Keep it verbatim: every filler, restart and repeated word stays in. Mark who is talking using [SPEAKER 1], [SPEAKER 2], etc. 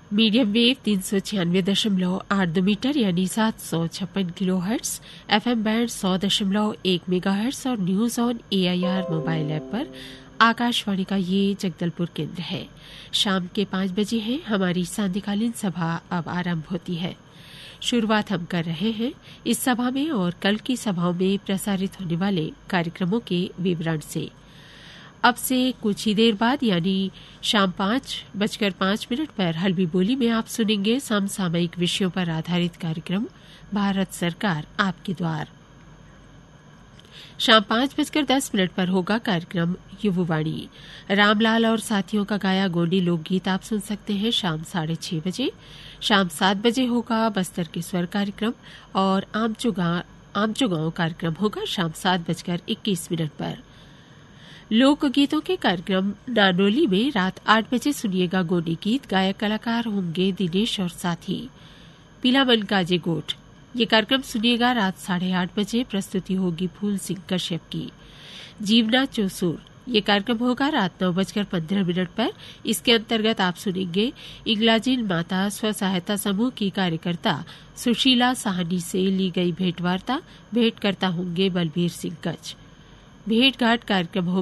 [SPEAKER 1] Medium wave तीन सौ छियानवे दशमलव आठ दो मीटर यानी सात सौ छप्पन किलो हर्ट्स, एफएम बैंड सौ दशमलव एक मेगा हर्ट्स और news on AIR mobile app पर आकाशवाणी का ये जगदलपुर केंद्र है। शाम के पांच बजे हैं, हमारी सांध्यकालीन सभा अब आरंभ होती है। शुरुआत हम कर रहे हैं इस सभा में और कल की सभाओं में प्रसारित होने वाले कार्यक्रमों के विवरण से। अब से कुछ ही देर बाद यानी शाम पांच बजकर पांच मिनट पर हल्बी बोली में आप सुनेंगे समसामयिक विषयों पर आधारित कार्यक्रम भारत सरकार आपके द्वार। शाम पांच बजकर दस मिनट पर होगा कार्यक्रम युववाणी। रामलाल और साथियों का गाया गोंडी लोकगीत आप सुन सकते हैं शाम साढ़े छह बजे। शाम सात बजे होगा बस्तर के स्वर कार्यक्रम और आमचो गांव कार्यक्रम होगा शाम सात बजकर इक्कीस मिनट पर। लोकगीतों के कार्यक्रम नानोली में रात आठ बजे सुनिएगा गोंडी गीत। गायक कलाकार होंगे दिनेश और साथी। पीला मन काजे गोठ ये कार्यक्रम सुनिएगा रात साढ़े आठ बजे। प्रस्तुति होगी फूल सिंह कश्यप की। जीवना चोसूर ये कार्यक्रम होगा रात नौ बजकर पंद्रह मिनट पर। इसके अंतर्गत आप सुनेंगे इंगलाजिन माता स्व सहायता समूह की कार्यकर्ता सुशीला साहनी से ली गई भेंटवार्ता। भेंट करता होंगे बलबीर सिंह कच्छ। भेंट घाट कार्यक्रम होगा